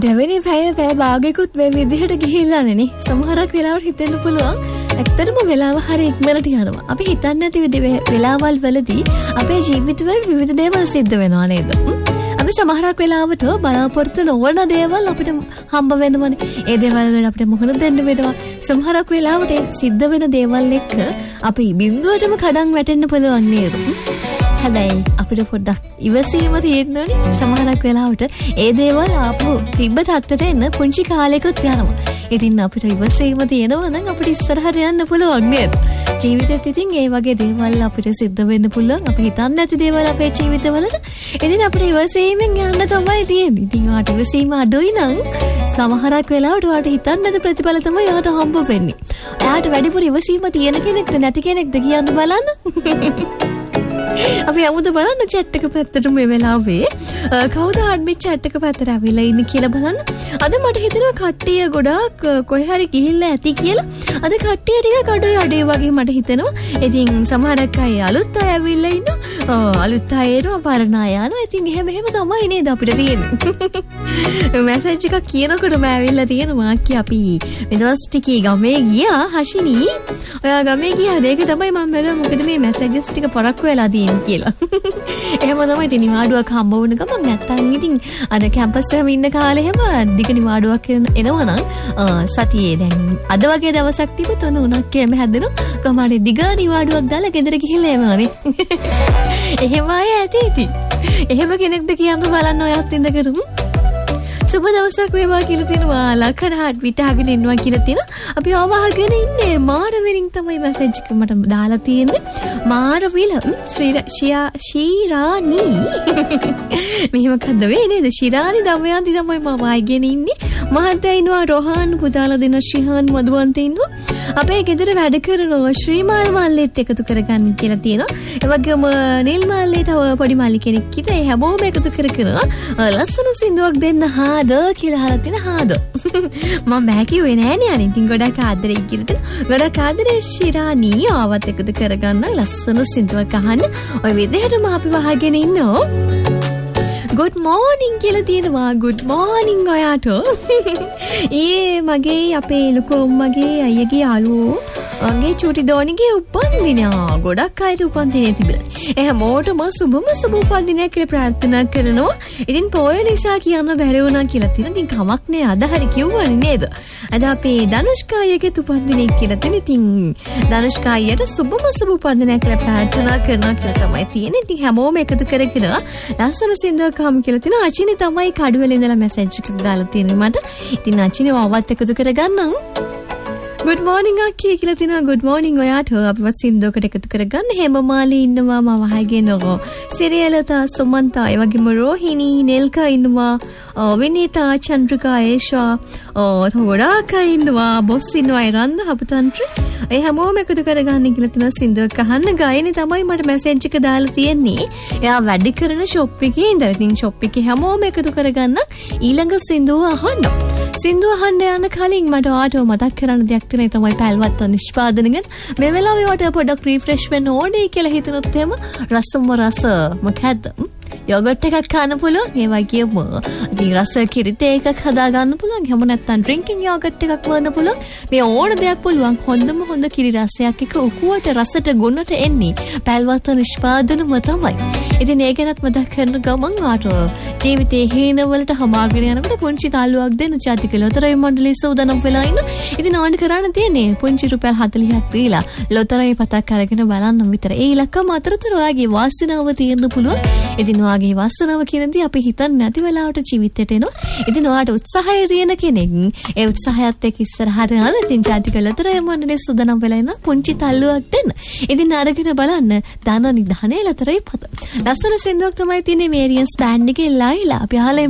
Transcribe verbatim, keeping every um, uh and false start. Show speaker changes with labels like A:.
A: දෙවෙනි පැය පැය භාගයකුත් මේ විදිහට ගිහිල්ලානේ නේ. සමහරක් වෙලාවට හිතෙන්න පුළුවන් ඇත්තටම වෙලාව හරිය ඉක්මනට යනවා. අපි හිතන්නේ නැති වෙලාවල් වලදී අපේ ජීවිතවල විවිධ දේවල් සිද්ධ වෙනවා නේද? අපි සමහරක් වෙලාවට බලාපොරොත්තු නොවන දේවල් අපිට හම්බ වෙනවනේ. ඒ දේවල් වල අපිට මුහුණ දෙන්න වෙනවා. සමහරක් වෙලාවට සිද්ධ වෙන දේවල් එක්ක අපි බිඳුවටම කඩන් වැටෙන්න පුළුවන් නේද? හැබැයි අපිට පොඩ්ඩක් ඉවසීම තියෙනවනේ. සමහරක් වෙලාවට ඒ දේවල් ආපහු තිබ්බ තත්ත්වයට එන්න පුංචි කාලයකට යනවා. ඉතින් අපිට ඉවසීම තියෙනවා නම් අපිට ඉස්සරහට යන්න පුළුවන් නේද? ජීවිතෙත් ඉතින් ඒ වගේ දේවල් අපිට සිද්ධ වෙන්න පුළුවන්. අපි හිතන්නේ නැති දේවල් අපේ ජීවිතවලට. ඉතින් අපිට ඉවසීමෙන් යන්න තමයි තියෙන්නේ. ඉතින් වාට ඉවසීම අඩුයි නම් සමහරක් වෙලාවට වාට හිතන්නේ නැති ප්‍රතිඵල තමයි යාට හම්බ වෙන්නේ. එයාට වැඩිපුර ඉවසීම තියෙන කෙනෙක්ද නැති කෙනෙක්ද කියන්න බලන්න. අපි අමුද බලන්න chat එක පැත්තට මේ වෙලාවේ කවුද අඩ්මිට් chat එක පැත්තට අවිලා ඉන්නේ කියලා බලන්න. අද මට හිතෙනවා කට්ටිය ගොඩාක් කොහේ හරි ගිහිල්ලා ඇති කියලා. අද කට්ටිය ටික කඩේ අඩේ වගේ මට හිතෙනවා. ඉතින් සමහරක් අය අලුත් අය ඇවිල්ලා ඉන්නවා. අලුත් අය එනවා පරණ අය යනවා. ඉතින් එහෙම එහෙම තමයි නේද අපිට තියෙන්නේ. මැසේජ් එකක් කියනකොටම ඇවිල්ලා තියෙනවා කි අපි මේ දවස් ටිකේ ගමේ ගියා හෂිනි. ඔයා ගමේ ගියාද? ඒක තමයි මම බැලුවා මොකද මේ මැසේජස් ටික පරක්කු වෙලා කියලා. එහෙම තමයි ඉතින් නිවාඩුවක් හම්බ වුණ ගමන් නැත්තම් ඉතින් අර කැම්පස් එකේ ඉන්න කාලේ හැම දිග නිවාඩුවක් එනවා නම් සතියේ දැන් අද වගේ දවසක් තිබ්බ තුන උනක් කියම හැදෙනවා. කොහමද දිග නිවාඩුවක් දාලා ගෙදර ගිහිල්ලා එනවානේ. එහෙම අය ඇති ඉතින්. එහෙම කෙනෙක්ද කියන්න බලන්න ඔයත් ඉඳගෙන සුබ දවසක් වේවා කියලා තියෙනවා. ලකරහත් විතාගෙන ඉන්නවා කියලා තියෙනවා. අපි අවවාගෙන ඉන්නේ මාරවිලින් තමයි මැසේජ් එක මට දාලා තියෙන්නේ. මාරවිල ශ්‍රී ශීරානි මෙහෙම කද්ද වෙන්නේ නේද? ශිරානි දමයන්ති තමයි මම ආගෙන ඉන්නේ. මහත්තයා ඉන්නවා රොහාන් පුතාලා දෙන ශිහාන් මදුවන්ත ඉන්නවා. අපේ ගෙදර වැඩ කරනවා ශ්‍රීමාල් මල්ලෙත් එකතු කරගන්න කියලා තියෙනවා. ඒ වගේම නිල් මල්ලේ තව පොඩි මල්ලි කෙනෙක් ඉත ඒ හැමෝම එකතු කරගෙන ලස්සන සින්දුවක් දෙන්න හාද කියලා අහලා තියෙන හාද. මම බෑ කිව්වේ නෑනේ අනේ. ඉතින් ගොඩක් ආදරෙයි කියලා තියෙන. ගොඩක් ආදරේ ශිරානි ආවත් එකතු කරගන්න ලස්සන සින්දුවක් අහන්න. ඔය විදිහටම අපි වහගෙන ඉන්නෝ. good morning කියලා තියෙනවා. good morning ඔයාට. ඊයේ මගේ අපේ ලොකු අම්මගේ අයියගේ යාළුවෝ අගේ චූටි දෝනිගේ උපන්දිනය. ගොඩක් අයට උපන්දිනය තිබුණා. ඒ හැමෝටම සුබම සුබ උපන්දිනයක් කියලා ප්‍රාර්ථනා කරනවා. ඉතින් පොය නිසා කියන්න බැරි වුණා කියලා තියෙන. ඉතින් කමක් නෑ අද හරි කිව්වනේ නේද? අද අපේ ධනුෂ්කා අයියගේ උපන්දිනයක් කියලා තියෙන. ඉතින් ධනුෂ්කා අයියට සුබම සුබ උපන්දිනයක් කියලා ප්‍රාර්ථනා කරනවා කියලා තමයි තියෙන්නේ. ඉතින් හැමෝම එකතු කරගෙන ලස්සන සින්දුවක් අහමු කියලා තියෙන. අචිනි තමයි කඩුවෙල ඉඳලා මැසේජ් එකක් දාලා තියෙන්නේ මට. ඉතින් අචිනි ඔවත් එකතු කරගන්නම්. good morning අක්කේ කියලා තියෙනවා. good morning ඔයාට. අපිවත් සින්දුවකට එකතු කරගන්න. හේමමාලි ඉන්නවා මම වහගෙන රෝ. සිරියලතා සුමන්තා ඒ වගේම රෝහිණි නෙල්කා ඉන්නවා. විනීතා චන්ද්‍රිකා ඒෂා ගොඩාක් අය ඉන්නවා. බොස් ඉන්නවා රන්ද හපුතන්ත්‍රි. ඒ හැමෝම එකතු කරගන්න කියලා තියෙනවා සින්දුවක් අහන්න. ගායනේ තමයි මට මැසේජ් එක දාලා තියෙන්නේ. එයා වැඩ කරන ෂොප් එකේ ඉඳලා. ඉතින් ෂොප් එකේ හැමෝම එකතු කරගන්න ඊළඟ සින්දුව අහන්න. සින්දුව අහන්න යන කලින් මට ඔයාට මතක් කරන්න දෙයක් තියෙනවා. තමයි පැල්වත් නිෂ්පාදනයෙන් මේ වෙලාවේ වට පොඩක් රිෆ්‍රෙෂ් වෙන්න ඕනේ කියලා හිතනොත් එහෙම රසම රස මොකද්ද? යෝගට් එකක් කන්න පුළුවන්. ඒ වගේම ඉතින් රස කිරිත එකක් හදා ගන්න පුළුවන්. එහෙම නැත්නම් ඩ්‍රින්කින් යෝගට් එකක් වන්න පුළුවන්. මේ ඕන දෙයක් පුළුවන්. හොඳම හොඳ කිරි රසයක් එක උකුවට රසට ගුණට එන්නේ පැල්වත් නිෂ්පාදනම තමයි. ඉතින් ඒ ගැනත් මතක් කරන ගමන් ආට ජීවිතේ හේනවලට හමාගෙන යනකොට පුංචි තාලුවක් දෙන්න ජාතික ලොතරැයි මණ්ඩලයේ සූදානම් වෙලා ඉන්න. ඉතින් ඕන කරන්න තියෙන්නේ පුංචි රුපියල් හතළිහක් දීලා ලොතරැයි පතක් අරගෙන බලන්න විතර. ඒ ඉලක්කම අතරතුර ඔයාගේ වාසනාව තියෙන්න පුළුවන්. ඉතින් ඔයාගේ වාසනාව කියනදී අපි හිතන්නේ නැති වෙලාවට ජීවිතේට එනවා. ඉතින් ඔයාට උත්සාහය තියෙන කෙනෙක් ඒ උත්සාහයත් එක්ක ඉස්සරහට යන ඉතින් ජාතික ලොතරැයි මණ්ඩලයේ සූදානම් වෙලා ඉන්න පුංචි තල්ලුවක් දෙන්න. ඉතින් අරගෙන බලන්න ධන නිධානයේ ලොතරැයි පත. ලස්සන සින්දුවක් තමයි තියෙන්නේ මේරියන්ස් බෑන්ඩ් එකේ ලයිලා. අපි අහලා